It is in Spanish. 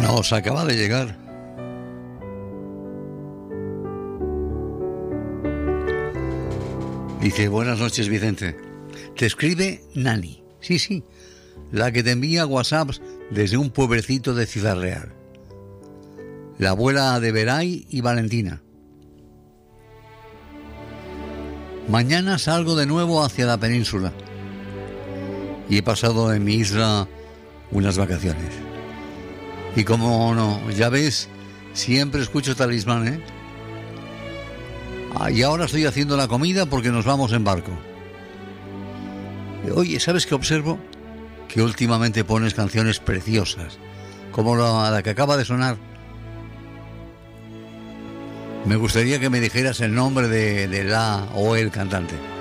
Nos acaba de llegar. Dice: buenas noches, Vicente. Te escribe Nani. Sí, la que te envía WhatsApps desde un pueblecito de Ciudad Real. La abuela de Veray y Valentina. Mañana salgo de nuevo hacia la península y he pasado en mi isla unas vacaciones. Y como no, ya ves, siempre escucho Talismán, ¿eh? Y ahora estoy haciendo la comida porque nos vamos en barco. Oye, ¿sabes qué observo? Que últimamente pones canciones preciosas, como la que acaba de sonar. Me gustaría que me dijeras el nombre de la o el cantante.